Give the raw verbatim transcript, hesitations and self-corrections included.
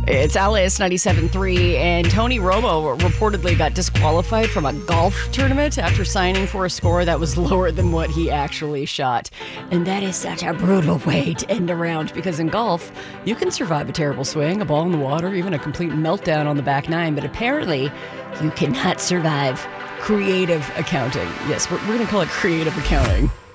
It's Alice ninety-seven point three, and Tony Romo reportedly got disqualified from a golf tournament after signing for a score that was lower than what he actually shot. And that is such a brutal way to end a round, because in golf, you can survive a terrible swing, a ball in the water, even a complete meltdown on the back nine, but apparently you cannot survive creative accounting. Yes, we're, we're going to call it creative accounting.